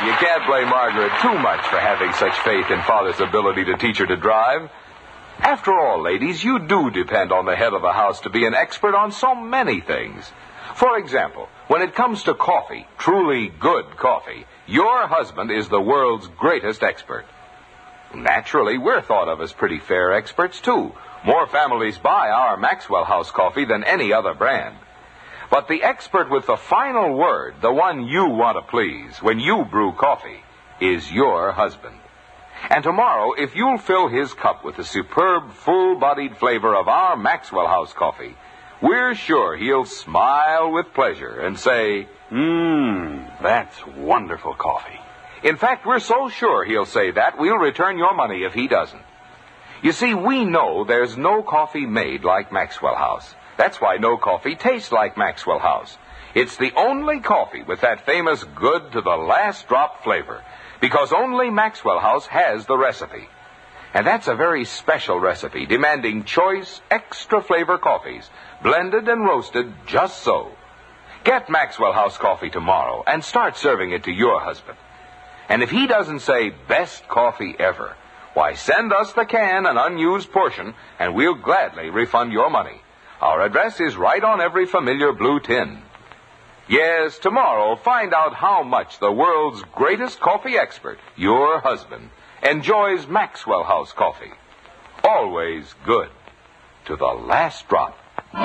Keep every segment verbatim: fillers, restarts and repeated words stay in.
you can't blame Margaret too much for having such faith in Father's ability to teach her to drive. After all, ladies, you do depend on the head of the house to be an expert on so many things. For example, when it comes to coffee, truly good coffee, your husband is the world's greatest expert. Naturally, we're thought of as pretty fair experts, too. More families buy our Maxwell House coffee than any other brand. But the expert with the final word, the one you want to please when you brew coffee, is your husband. And tomorrow, if you'll fill his cup with the superb, full-bodied flavor of our Maxwell House coffee, we're sure he'll smile with pleasure and say, Mmm, that's wonderful coffee. In fact, we're so sure he'll say that, we'll return your money if he doesn't. You see, we know there's no coffee made like Maxwell House. That's why no coffee tastes like Maxwell House. It's the only coffee with that famous good to the last drop flavor, because only Maxwell House has the recipe. And that's a very special recipe, demanding choice, extra flavor coffees, blended and roasted just so. Get Maxwell House coffee tomorrow and start serving it to your husband. And if he doesn't say best coffee ever, why, send us the can, an unused portion, and we'll gladly refund your money. Our address is right on every familiar blue tin. Yes, tomorrow, find out how much the world's greatest coffee expert, your husband, enjoys Maxwell House coffee. Always good. To the last drop.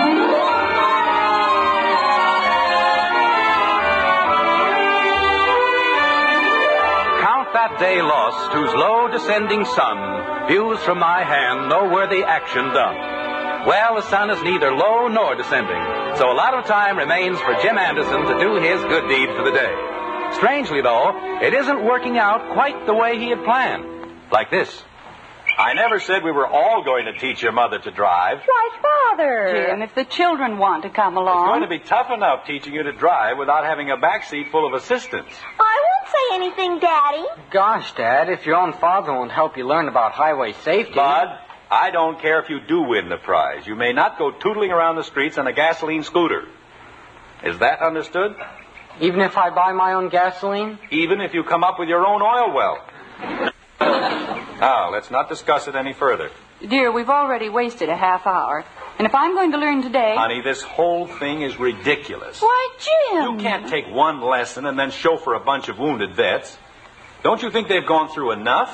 Count that day lost whose low descending sun views from my hand no worthy action done. Well, the sun is neither low nor descending, so a lot of time remains for Jim Anderson to do his good deed for the day. Strangely, though, it isn't working out quite the way he had planned. Like this. I never said we were all going to teach your mother to drive. Why, Father? Jim, if the children want to come along. It's going to be tough enough teaching you to drive without having a backseat full of assistants. I won't say anything, Daddy. Gosh, Dad, if your own father won't help you learn about highway safety... Bud, I don't care if you do win the prize. You may not go tootling around the streets on a gasoline scooter. Is that understood? Even if I buy my own gasoline? Even if you come up with your own oil well. Now, let's not discuss it any further. Dear, we've already wasted a half hour. And if I'm going to learn today... Honey, this whole thing is ridiculous. Why, Jim! You can't take one lesson and then chauffeur a bunch of wounded vets. Don't you think they've gone through enough?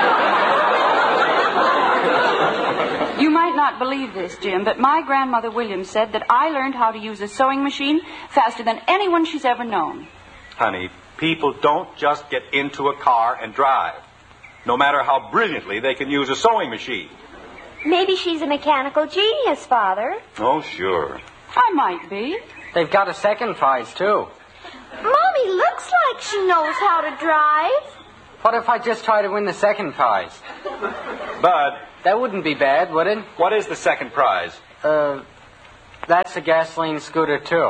You might not believe this, Jim, but my grandmother Williams said that I learned how to use a sewing machine faster than anyone she's ever known. Honey, people don't just get into a car and drive, no matter how brilliantly they can use a sewing machine. Maybe she's a mechanical genius, Father. Oh, sure. I might be. They've got a second prize, too. Mommy looks like she knows how to drive. What if I just try to win the second prize? Bud. That wouldn't be bad, would it? What is the second prize? Uh, that's a gasoline scooter, too.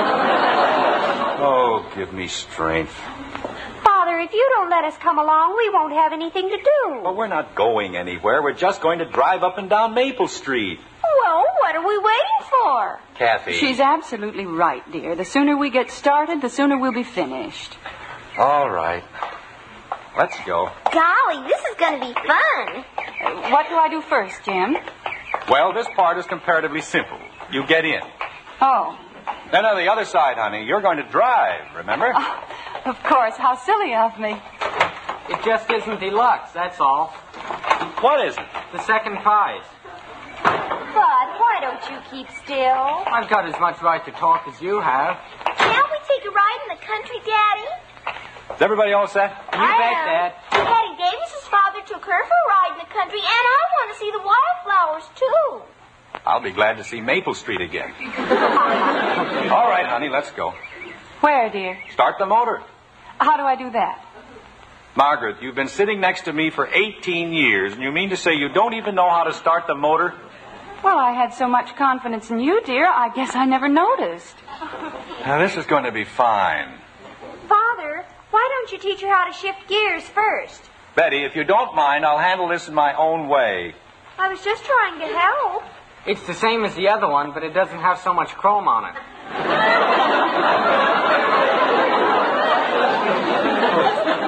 Oh, give me strength. Father, if you don't let us come along, we won't have anything to do. Well, we're not going anywhere. We're just going to drive up and down Maple Street. Well, what are we waiting for? Kathy. She's absolutely right, dear. The sooner we get started, the sooner we'll be finished. All right. Let's go. Golly, this is going to be fun. Uh, what do I do first, Jim? Well, this part is comparatively simple. You get in. Oh. Then on the other side, honey, you're going to drive, remember? Oh, of course. How silly of me. It just isn't deluxe, that's all. What is it? The second prize. Bud, why don't you keep still? I've got as much right to talk as you have. Can't we take a ride in the country, Daddy? Is everybody all set? You I bet, am. Dad. Daddy Davis's father took her for a ride in the country, and I want to see the wildflowers, too. I'll be glad to see Maple Street again. All right, honey, let's go. Where, dear? Start the motor. How do I do that? Margaret, you've been sitting next to me for eighteen years, and you mean to say you don't even know how to start the motor? Well, I had so much confidence in you, dear, I guess I never noticed. Now, this is going to be fine. Father, why don't you teach her how to shift gears first? Betty, if you don't mind, I'll handle this in my own way. I was just trying to help. It's the same as the other one, but it doesn't have so much chrome on it.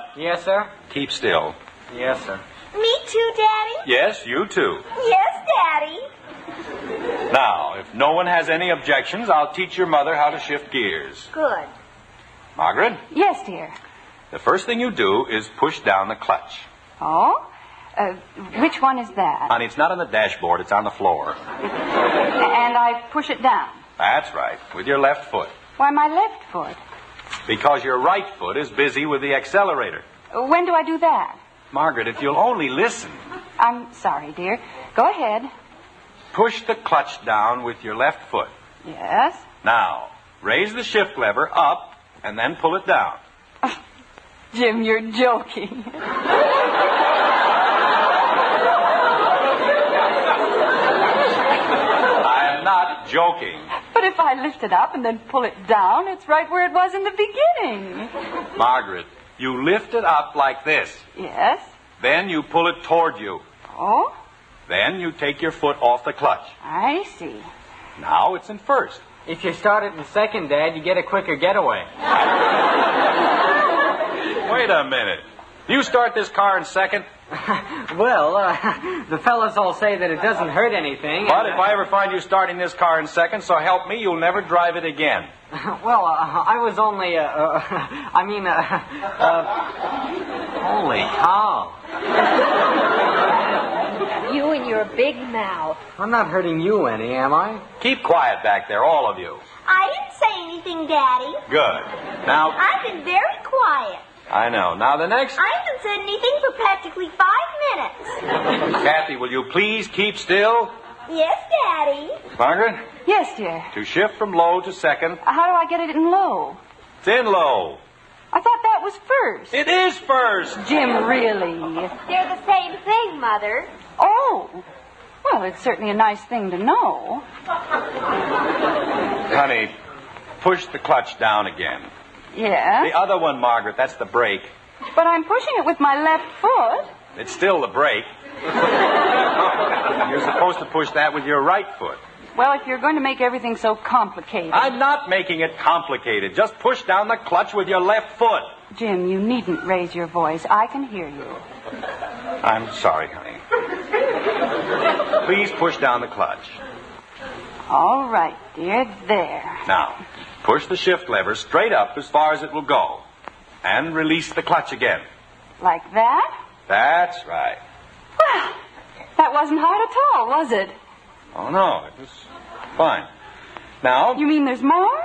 Yes, sir. Keep still. Yes, sir. Me too, Daddy? Yes, you too. Yes, Daddy. Now, if no one has any objections, I'll teach your mother how to shift gears. Good. Margaret, Yes, dear. the first thing you do is push down the clutch. Oh? Uh, which one is that? Honey, it's not on the dashboard, it's on the floor. And I push it down. That's right, with your left foot. Why, my left foot. Because your right foot is busy with the accelerator. When do I do that? Margaret, if you'll only listen. I'm sorry, dear. Go ahead. Push the clutch down with your left foot. Yes. Now, raise the shift lever up and then pull it down. Jim, you're joking. I am not joking. But if I lift it up and then pull it down, it's right where it was in the beginning. Margaret, you lift it up like this. Yes. Then you pull it toward you. Oh, Then you take your foot off the clutch. I see. Now it's in first. If you start it in second, Dad, you get a quicker getaway. Wait a minute. You start this car in second? Well, uh, the fellas all say that it doesn't hurt anything. But and, if I ever find you starting this car in second, so help me, you'll never drive it again. uh, Well, uh, I was only, uh, uh, I mean, uh, uh, holy cow. You and your big mouth. I'm not hurting you any, am I? Keep quiet back there, all of you. I didn't say anything, Daddy. Good. Now, I've been very quiet. I know. Now the next... I haven't said anything for practically five minutes. Kathy, will you please keep still? Yes, Daddy. Margaret, Yes, dear. to shift from low to second, How do I get it in low? it's in low. I thought that was first. It is first. Jim, really? They're the same thing, Mother. Oh. Well, it's certainly a nice thing to know. Honey, push the clutch down again. Yes. The other one, Margaret, that's the brake. But I'm pushing it with my left foot. It's still the brake. You're supposed to push that with your right foot. Well, if you're going to make everything so complicated. I'm not making it complicated. Just push down the clutch with your left foot. Jim, you needn't raise your voice. I can hear you. I'm sorry, honey. Please push down the clutch. All right, dear. There. Now, push the shift lever straight up as far as it will go. And release the clutch again. Like that? That's right. Well, that wasn't hard at all, was it? Oh, no, it was fine. Now, You mean there's more?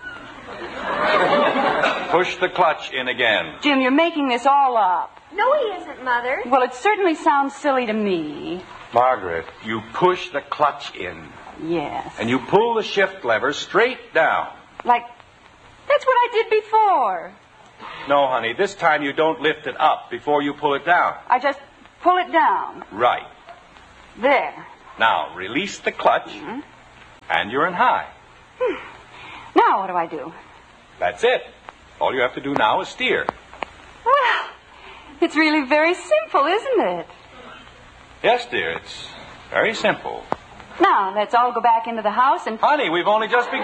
push the clutch in again. Jim, you're making this all up. No, he isn't, Mother. Well, it certainly sounds silly to me. Margaret, you push the clutch in. Yes. And you pull the shift lever straight down. Like, that's what I did before. No, honey, this time you don't lift it up before you pull it down. I just pull it down. Right. There. Now, release the clutch, Mm-hmm. and you're in high. Now what do I do? That's it. All you have to do now is steer. Well, it's really very simple, isn't it? Yes, dear, it's very simple. Now, let's all go back into the house and... Honey, we've only just begun.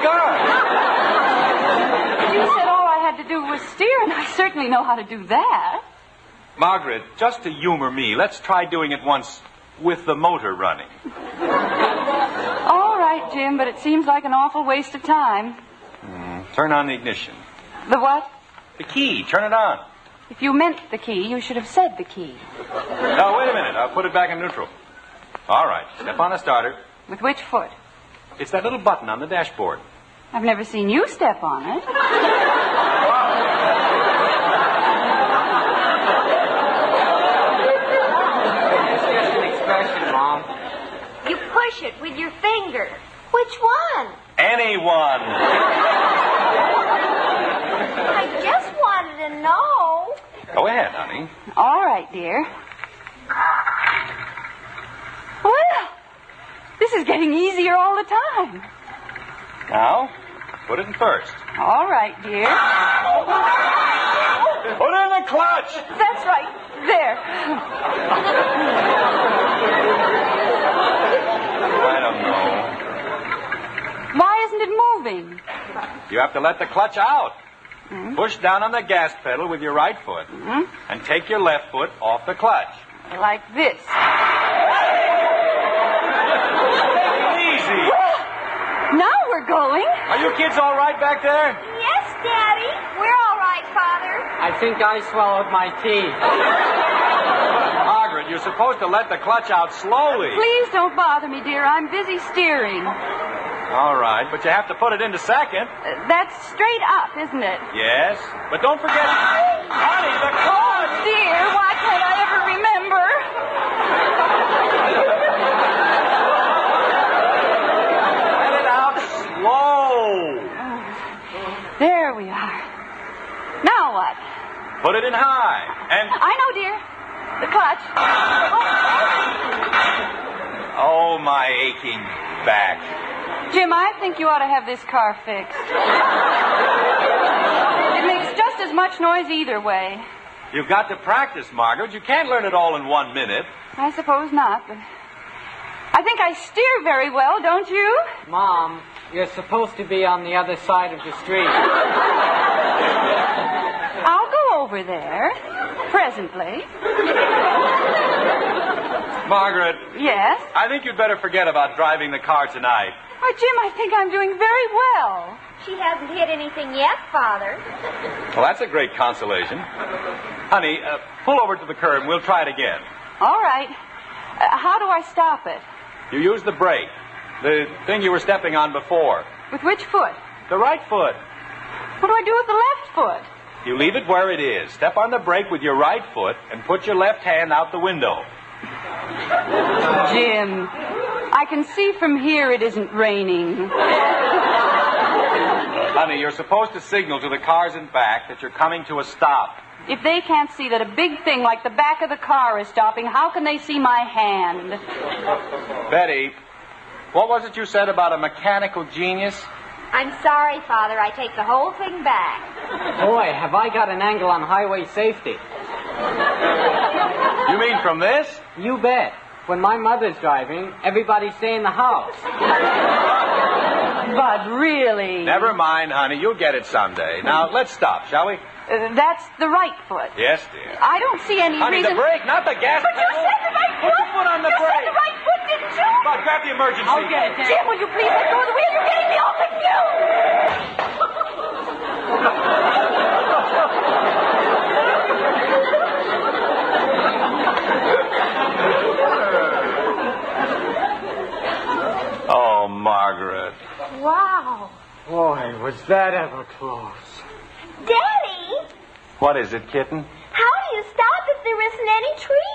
You said all I had to do was steer, and I certainly know how to do that. Margaret, just to humor me, let's try doing it once with the motor running. All right, Jim, but it seems like an awful waste of time. Mm, turn on the ignition. The what? The key, turn it on. If you meant the key, you should have said the key. No, wait a minute. I'll put it back in neutral. All right, step on the starter. With which foot? It's that little button on the dashboard. I've never seen you step on it. It's just an expression, Mom. You push it with your finger. Which one? Anyone. I just wanted to know. Go ahead, honey. All right, dear. Well, this is getting easier all the time. Now, put it in first. All right, dear. Put in the clutch. That's right. There. I don't know. Why isn't it moving? You have to let the clutch out. Mm-hmm. Push down on the gas pedal with your right foot. Mm-hmm. And take your left foot off the clutch. Like this. Easy. Now we're going. Are you kids all right back there? Yes, Daddy. We're all right, Father. I think I swallowed my tea. Margaret, you're supposed to let the clutch out slowly. Please don't bother me, dear. I'm busy steering. All right, but you have to put it into second. Uh, that's straight up, isn't it? Yes, but don't forget... Honey, the clutch! Dear, why can't I ever remember? Let it out slow. There we are. Now what? Put it in high. And... I know, dear. The clutch. Oh, my aching back. Jim, I think you ought to have this car fixed. It makes just as much noise either way. You've got to practice, Margaret. You can't learn it all in one minute. I suppose not, but I think I steer very well, don't you? Mom, you're supposed to be on the other side of the street. I'll go over there presently. Margaret. Yes? I think you'd better forget about driving the car tonight. Why, Jim, I think I'm doing very well. She hasn't hit anything yet, Father. Well, that's a great consolation. Honey, uh, pull over to the curb and we'll try it again. All right. Uh, how do I stop it? You use the brake. The thing you were stepping on before. With which foot? The right foot. What do I do with the left foot? You leave it where it is. Step on the brake with your right foot and put your left hand out the window. Jim, I can see from here it isn't raining. Honey, you're supposed to signal to the cars in back that you're coming to a stop. If they can't see that a big thing like the back of the car is stopping, how can they see my hand? Betty, what was it you said about a mechanical genius? I'm sorry, Father. I take the whole thing back. Boy, have I got an angle on highway safety. You mean from this? You bet. When my mother's driving, everybody stay in the house. But really... Never mind, honey. You'll get it someday. Now, let's stop, shall we? Uh, that's the right foot. Yes, dear. I don't see any Honey, reason... the brake, not the gas But you pedal. said the right Put foot! your foot on the you brake. said the right foot, didn't you? Come on, grab the emergency. I'll get it, Dad. Jim, will you please let go of the wheel? You're getting me all confused! Oh, Margaret. Wow. Boy, was that ever close. Daddy, What is it, kitten? how do you stop if there isn't any tree